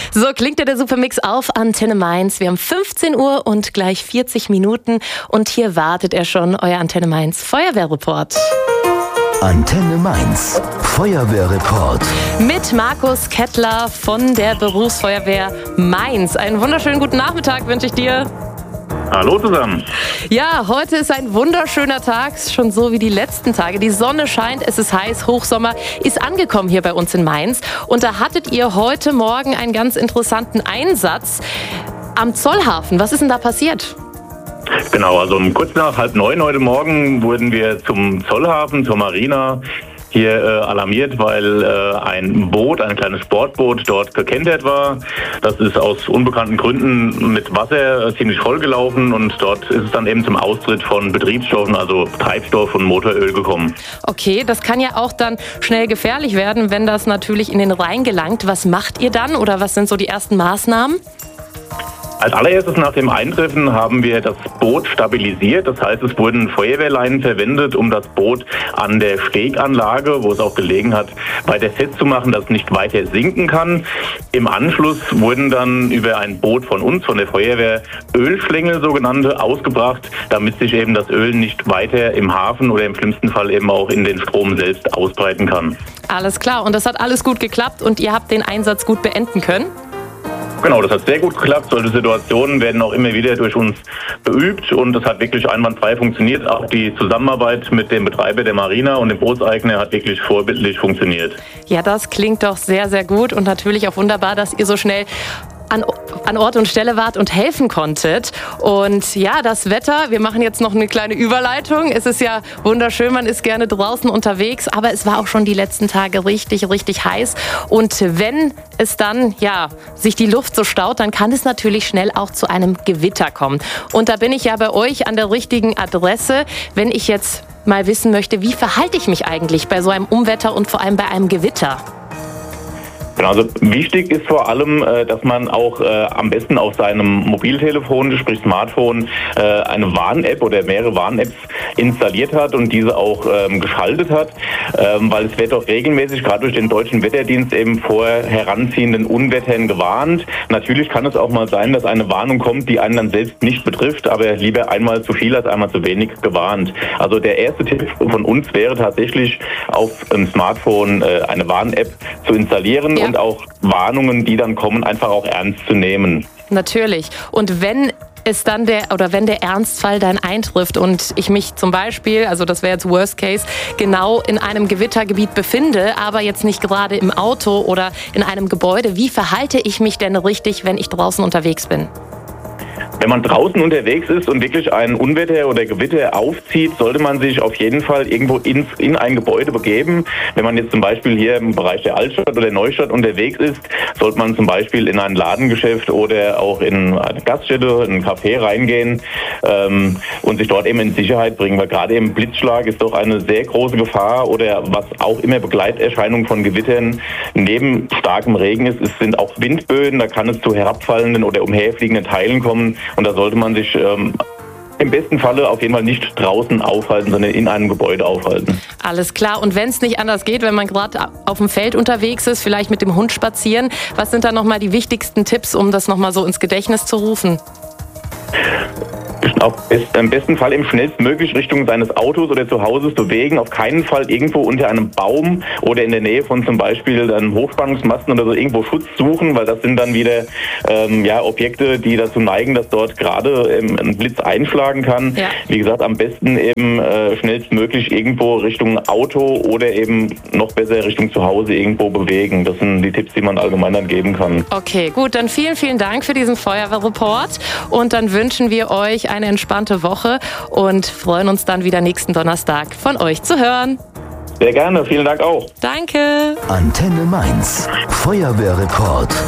So klingt der Supermix auf Antenne Mainz. Wir haben 15 Uhr und gleich 40 Minuten und hier wartet er schon, euer Antenne Mainz Feuerwehrreport. Antenne Mainz Feuerwehrreport. Mit Markus Kettler von der Berufsfeuerwehr Mainz. Einen wunderschönen guten Nachmittag wünsche ich dir. Hallo zusammen. Ja, heute ist ein wunderschöner Tag, schon so wie die letzten Tage. Die Sonne scheint, es ist heiß, Hochsommer ist angekommen hier bei uns in Mainz. Und da hattet ihr heute Morgen einen ganz interessanten Einsatz am Zollhafen. Was ist denn da passiert? Genau, also kurz nach 8:30 heute Morgen wurden wir zum Zollhafen, zur Marina hier alarmiert, weil ein Boot, ein kleines Sportboot dort gekentert war. Das ist aus unbekannten Gründen mit Wasser ziemlich vollgelaufen und dort ist es dann eben zum Austritt von Betriebsstoffen, also Treibstoff und Motoröl gekommen. Okay, das kann ja auch dann schnell gefährlich werden, wenn das natürlich in den Rhein gelangt. Was macht ihr dann oder was sind so die ersten Maßnahmen? Als allererstes nach dem Eintreffen haben wir das Boot stabilisiert. Das heißt, es wurden Feuerwehrleinen verwendet, um das Boot an der Steganlage, wo es auch gelegen hat, weiter festzumachen, dass es nicht weiter sinken kann. Im Anschluss wurden dann über ein Boot von uns, von der Feuerwehr, Ölschlängel sogenannte, ausgebracht, damit sich eben das Öl nicht weiter im Hafen oder im schlimmsten Fall eben auch in den Strom selbst ausbreiten kann. Alles klar, und das hat alles gut geklappt und ihr habt den Einsatz gut beenden können? Genau, das hat sehr gut geklappt. Solche Situationen werden auch immer wieder durch uns beübt und das hat wirklich einwandfrei funktioniert. Auch die Zusammenarbeit mit dem Betreiber der Marina und dem Bootseigner hat wirklich vorbildlich funktioniert. Ja, das klingt doch sehr, sehr gut und natürlich auch wunderbar, dass ihr so schnell an Ort und Stelle wart und helfen konntet. Und ja, das Wetter, wir machen jetzt noch eine kleine Überleitung. Es ist ja wunderschön, man ist gerne draußen unterwegs, aber es war auch schon die letzten Tage richtig, richtig heiß. Und wenn es dann, sich die Luft so staut, dann kann es natürlich schnell auch zu einem Gewitter kommen. Und da bin ich ja bei euch an der richtigen Adresse, wenn ich jetzt mal wissen möchte, wie verhalte ich mich eigentlich bei so einem Unwetter und vor allem bei einem Gewitter? Genau, also wichtig ist vor allem, dass man auch am besten auf seinem Mobiltelefon, sprich Smartphone, eine Warn-App oder mehrere Warn-Apps installiert hat und diese auch geschaltet hat, weil es wird auch regelmäßig, gerade durch den Deutschen Wetterdienst, eben vor heranziehenden Unwettern gewarnt. Natürlich kann es auch mal sein, dass eine Warnung kommt, die einen dann selbst nicht betrifft, aber lieber einmal zu viel als einmal zu wenig gewarnt. Also der erste Tipp von uns wäre tatsächlich, auf dem Smartphone eine Warn-App zu installieren. Ja. Und auch Warnungen, die dann kommen, einfach auch ernst zu nehmen. Natürlich. Und wenn der Ernstfall dann eintrifft und ich mich zum Beispiel, also das wäre jetzt Worst Case, genau in einem Gewittergebiet befinde, aber jetzt nicht gerade im Auto oder in einem Gebäude, wie verhalte ich mich denn richtig, wenn ich draußen unterwegs bin? Wenn man draußen unterwegs ist und wirklich ein Unwetter oder Gewitter aufzieht, sollte man sich auf jeden Fall irgendwo in ein Gebäude begeben. Wenn man jetzt zum Beispiel hier im Bereich der Altstadt oder Neustadt unterwegs ist, sollte man zum Beispiel in ein Ladengeschäft oder auch in eine Gaststätte, in ein Café reingehen und sich dort eben in Sicherheit bringen, weil gerade eben Blitzschlag ist doch eine sehr große Gefahr oder was auch immer Begleiterscheinungen von Gewittern neben starkem Regen ist, es sind auch Windböen, da kann es zu herabfallenden oder umherfliegenden Teilen kommen. Und da sollte man sich im besten Falle auf jeden Fall nicht draußen aufhalten, sondern in einem Gebäude aufhalten. Alles klar. Und wenn es nicht anders geht, wenn man gerade auf dem Feld unterwegs ist, vielleicht mit dem Hund spazieren, was sind da nochmal die wichtigsten Tipps, um das nochmal so ins Gedächtnis zu rufen? Im besten Fall im schnellstmöglich Richtung seines Autos oder zu Hause bewegen. Auf keinen Fall irgendwo unter einem Baum oder in der Nähe von zum Beispiel einem Hochspannungsmasten oder so irgendwo Schutz suchen, weil das sind dann wieder Objekte, die dazu neigen, dass dort gerade ein Blitz einschlagen kann. Ja. Wie gesagt, am besten eben schnellstmöglich irgendwo Richtung Auto oder eben noch besser Richtung zu Hause irgendwo bewegen. Das sind die Tipps, die man allgemein dann geben kann. Okay, gut, dann vielen, vielen Dank für diesen Feuerwehrreport und dann wünschen wir euch eine entspannte Woche und freuen uns dann wieder nächsten Donnerstag von euch zu hören. Sehr gerne, vielen Dank auch. Danke. Antenne Mainz Feuerwehrreport.